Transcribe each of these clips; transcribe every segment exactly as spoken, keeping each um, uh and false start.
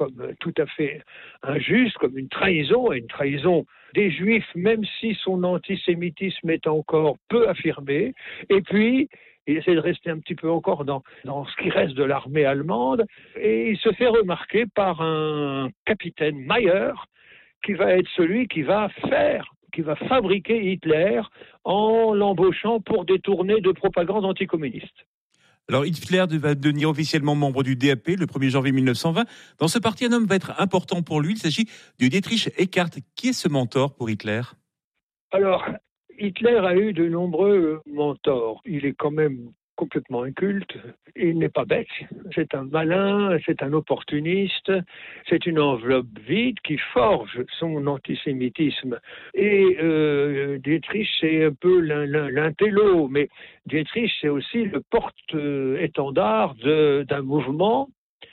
comme tout à fait injuste, comme une trahison, et une trahison des Juifs, même si son antisémitisme est encore peu affirmé. Et puis, il essaie de rester un petit peu encore dans, dans ce qui reste de l'armée allemande, et il se fait remarquer par un capitaine Mayer, qui va être celui qui va faire, qui va fabriquer Hitler en l'embauchant pour des tournées de propagande anticommuniste. Alors Hitler va devenir officiellement membre du D A P le premier janvier mille neuf cent vingt. Dans ce parti, un homme va être important pour lui. Il s'agit de Dietrich Eckart. Qui est ce mentor pour Hitler ? Alors, Hitler a eu de nombreux mentors. Il est quand même complètement inculte. Il n'est pas bête. C'est un malin, c'est un opportuniste. C'est une enveloppe vide qui forge son antisémitisme. Et euh, Dietrich, c'est un peu l'intello, mais Dietrich, c'est aussi le porte-étendard de, d'un mouvement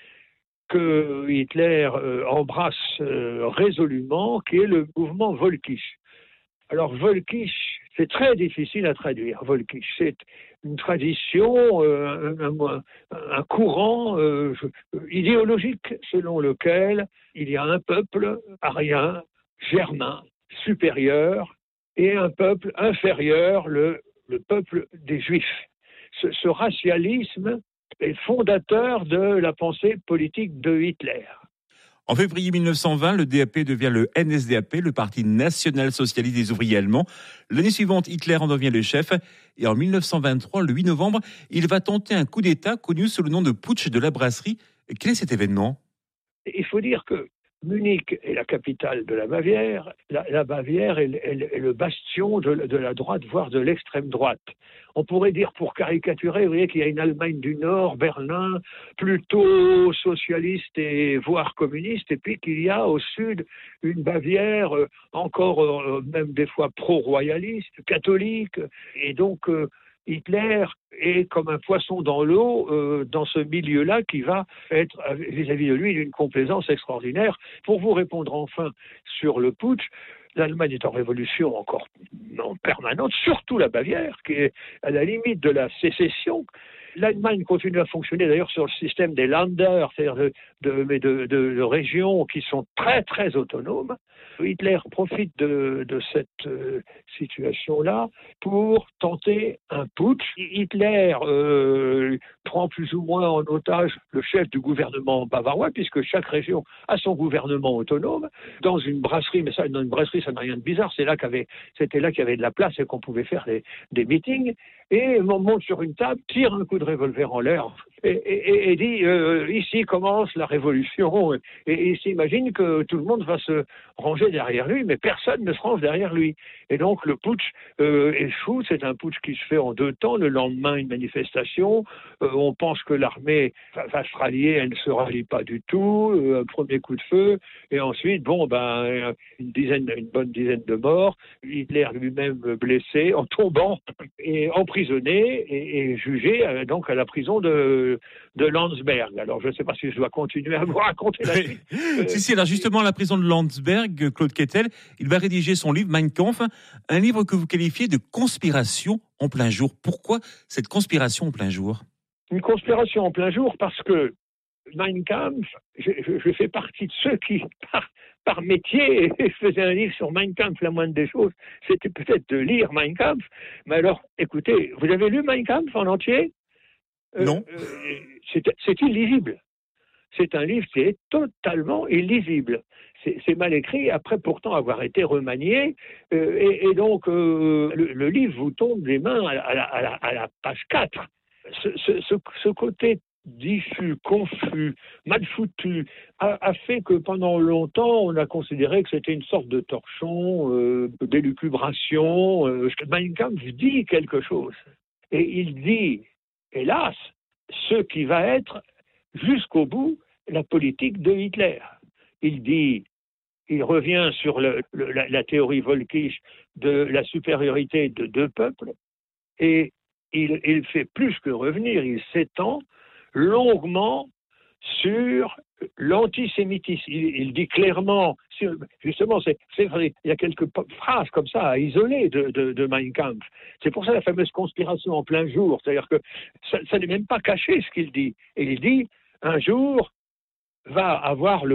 que Hitler euh, embrasse euh, résolument, qui est le mouvement Völkisch. Alors, Völkisch, c'est très difficile à traduire. Völkisch, c'est une tradition, euh, un, un, un courant euh, idéologique selon lequel il y a un peuple arien, germain, supérieur, et un peuple inférieur, le, le peuple des Juifs. Ce, ce racialisme est fondateur de la pensée politique de Hitler. En février mille neuf cent vingt, le D A P devient le N S D A P, le Parti national-socialiste des ouvriers allemands. L'année suivante, Hitler en devient le chef. Et en mille neuf cent vingt-trois, le huit novembre, il va tenter un coup d'État connu sous le nom de putsch de la brasserie. Quel est cet événement ? Il faut dire que Munich est la capitale de la Bavière. La, la Bavière est, est, est le bastion de, de la droite, voire de l'extrême droite. On pourrait dire, pour caricaturer, vous voyez qu'il y a une Allemagne du Nord, Berlin, plutôt socialiste et voire communiste, et puis qu'il y a au sud une Bavière euh, encore euh, même des fois pro-royaliste, catholique, et donc euh, Hitler est comme un poisson dans l'eau euh, dans ce milieu-là qui va être vis-à-vis de lui d'une complaisance extraordinaire. Pour vous répondre enfin sur le putsch, l'Allemagne est en révolution encore en permanente, surtout la Bavière, qui est à la limite de la sécession. L'Allemagne continue à fonctionner d'ailleurs sur le système des Länder, c'est-à-dire de, de, de, de, de régions qui sont très très autonomes. Hitler profite de, de cette euh, situation-là pour tenter un putsch. Hitler euh, prend plus ou moins en otage le chef du gouvernement bavarois, puisque chaque région a son gouvernement autonome, dans une brasserie, mais ça, dans une brasserie, ça n'a rien de bizarre, c'est là qu'il y avait, c'était là qu'il y avait de la place et qu'on pouvait faire des, des meetings, et on monte sur une table, tire un coup de revolver en l'air, et, et, et dit, euh, ici commence la révolution, et, et il s'imagine que tout le monde va se ranger derrière lui, mais personne ne se range derrière lui. Et donc le putsch euh, échoue, c'est un putsch qui se fait en deux temps. Le lendemain, une manifestation, euh, on pense que l'armée va, va se rallier, elle ne se rallie pas du tout, euh, un premier coup de feu, et ensuite, bon, ben, une dizaine, une bonne dizaine de morts, Hitler lui-même blessé, en tombant, et emprisonné, et, et jugé euh, donc à la prison de, de Landsberg. Alors je ne sais pas si je dois continuer à vous raconter la suite. Euh, si, si, alors justement, à la prison de Landsberg, Claude Quettel, il va rédiger son livre Mein Kampf, un livre que vous qualifiez de conspiration en plein jour. Pourquoi cette conspiration en plein jour ? Une conspiration en plein jour parce que Mein Kampf, je, je, je fais partie de ceux qui, par, par métier, faisaient un livre sur Mein Kampf, la moindre des choses, c'était peut-être de lire Mein Kampf. Mais alors, écoutez, vous avez lu Mein Kampf en entier ? Non. Euh, euh, c'est, c'est illisible. C'est un livre qui est totalement illisible. C'est, c'est mal écrit, après pourtant avoir été remanié. Euh, et, et donc, euh, le, le livre vous tombe des mains à, à, la, à, la, à la page quatre. Ce, ce, ce, ce côté diffus, confus, mal foutu, a, a fait que pendant longtemps, on a considéré que c'était une sorte de torchon, euh, d'élucubration. Euh, Mein Kampf dit quelque chose. Et il dit, hélas, ce qui va être jusqu'au bout la politique de Hitler. Il dit, il revient sur le, le, la, la théorie Völkisch de la supériorité de deux peuples, et il, il fait plus que revenir, il s'étend longuement sur l'antisémitisme. Il, il dit clairement, justement, c'est, c'est vrai, il y a quelques phrases comme ça à isoler de, de, de Mein Kampf. C'est pour ça la fameuse conspiration en plein jour, c'est-à-dire que ça, ça n'est même pas caché ce qu'il dit. Et il dit, un jour va avoir le